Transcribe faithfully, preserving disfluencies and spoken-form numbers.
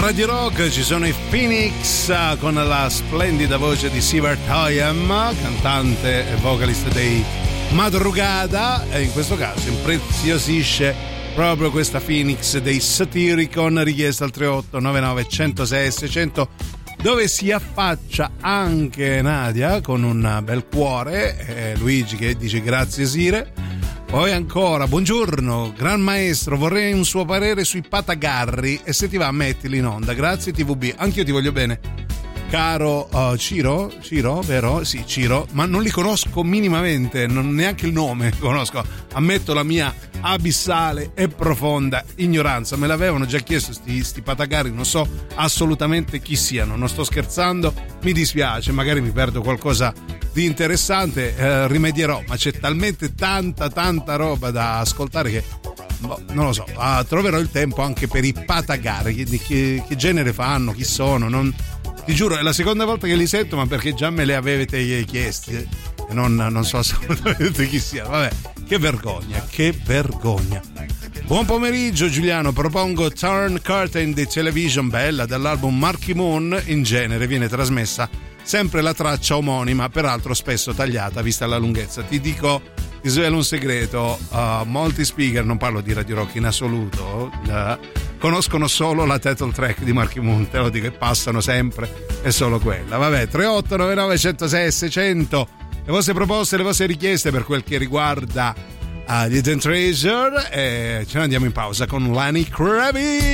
Radio Rock ci sono i Phoenix con la splendida voce di Sievert Hayem, cantante e vocalist dei Madrugada, e in questo caso impreziosisce proprio questa Phoenix dei Satyricon, richiesta al tre otto nove nove uno zero sei sei zero zero, dove si affaccia anche Nadia con un bel cuore, eh, Luigi che dice grazie Sire. Poi ancora, buongiorno, gran maestro, vorrei un suo parere sui patagarri e se ti va mettili in onda, grazie T V B, anch'io ti voglio bene, caro uh, Ciro, Ciro, vero? Sì, Ciro, ma non li conosco minimamente, non neanche il nome conosco, ammetto la mia abissale e profonda ignoranza, me l'avevano già chiesto sti, sti patagarri, non so assolutamente chi siano, non sto scherzando, mi dispiace, magari mi perdo qualcosa di interessante, eh, rimedierò, ma c'è talmente tanta tanta roba da ascoltare che boh, non lo so, uh, troverò il tempo anche per i patagarri, che, che, che genere fanno, chi sono, non, ti giuro è la seconda volta che li sento, ma perché già me le avete chiesti e non, non so assolutamente chi sia, vabbè, che vergogna, che vergogna. Buon pomeriggio Giuliano, propongo Turn Curtain di Television Bella dell'album Marky Moon, in genere viene trasmessa sempre la traccia omonima, peraltro spesso tagliata vista la lunghezza. Ti dico, ti svelo un segreto, uh, molti speaker, non parlo di Radio Rock in assoluto, uh, conoscono solo la title track di Marky Moon, te lo dico, che passano sempre, è solo quella. Vabbè, tre otto nove nove uno zero sei sei zero zero, le vostre proposte, le vostre richieste per quel che riguarda uh, Hidden Treasure, e ce ne andiamo in pausa con Lenny Kravitz.